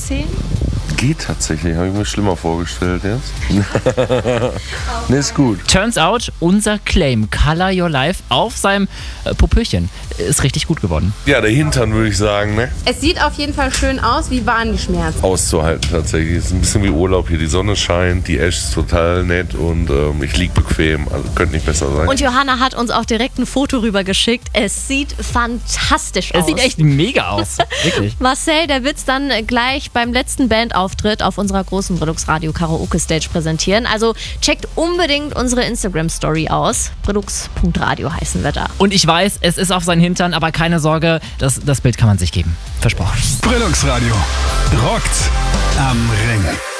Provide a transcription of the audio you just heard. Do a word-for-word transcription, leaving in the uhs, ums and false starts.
zehn? Geht tatsächlich, habe ich mir schlimmer vorgestellt jetzt. Ne, ist gut. Turns out, unser Claim Color Your Life auf seinem äh, Popöchen ist richtig gut geworden. Ja, der Hintern würde ich sagen, ne? Es sieht auf jeden Fall schön aus. Wie waren die Schmerzen? Auszuhalten tatsächlich. Es ist ein bisschen wie Urlaub hier. Die Sonne scheint, die Ash ist total nett und ähm, ich lieg bequem. Also könnte nicht besser sein. Und Johanna hat uns auch direkt ein Foto rübergeschickt. Es sieht fantastisch aus. Es sieht echt mega aus. Wirklich. Marcel, der wird's dann gleich beim letzten Bandauftritt auf unserer großen Brillux Radio Karaoke Stage präsentieren. Also checkt unbedingt unsere Instagram-Story aus. brillux Punkt radio heißen wir da. Und ich weiß, es ist auf seinen Hintern, aber keine Sorge, das, das Bild kann man sich geben. Versprochen. Brillux Radio rockt am Ring.